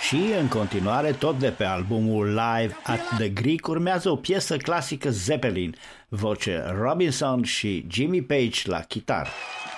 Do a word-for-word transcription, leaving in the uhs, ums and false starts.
Și în continuare, tot de pe albumul Live at the Greek, urmează o piesă clasică Zeppelin, voce Robinson și Jimmy Page la chitară.